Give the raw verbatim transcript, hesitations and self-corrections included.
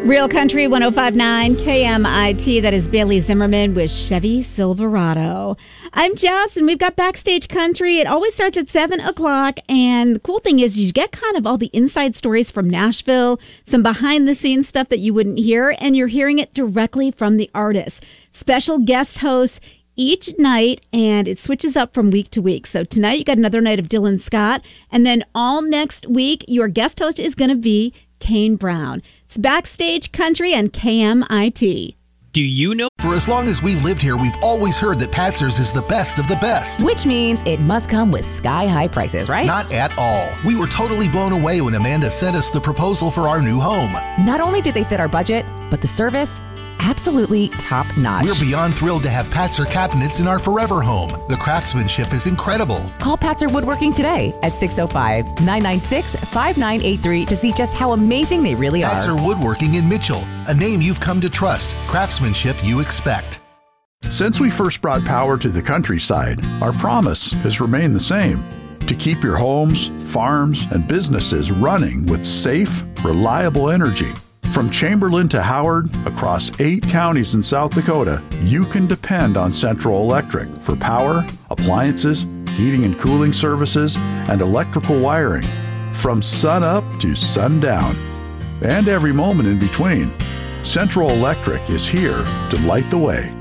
Real Country one oh five point nine K M I T. That is Bailey Zimmerman with Chevy Silverado. I'm Jess, and we've got Backstage Country. It always starts at seven o'clock, and the cool thing is you get kind of all the inside stories from Nashville, some behind-the-scenes stuff that you wouldn't hear, and you're hearing it directly from the artists. Special guest hosts each night, and it switches up from week to week. So tonight you got another night of Dylan Scott, and then all next week your guest host is going to be Kane Brown. It's Backstage Country on K M I T. Do you know? For as long as we've lived here, we've always heard that Patzer's is the best of the best. Which means it must come with sky-high prices, right? Not at all. We were totally blown away when Amanda sent us the proposal for our new home. Not only did they fit our budget, but the service, absolutely top-notch. We're beyond thrilled to have Patzer cabinets in our forever home. The craftsmanship is incredible. Call Patzer Woodworking today at six oh five, nine nine six, five nine eight three to see just how amazing they really are. Patzer Woodworking in Mitchell, a name you've come to trust, craftsmanship you expect. Since we first brought power to the countryside, our promise has remained the same: to keep your homes, farms, and businesses running with safe, reliable energy. From Chamberlain to Howard, across eight counties in South Dakota, you can depend on Central Electric for power, appliances, heating and cooling services, and electrical wiring. From sun up to sundown, and every moment in between, Central Electric is here to light the way.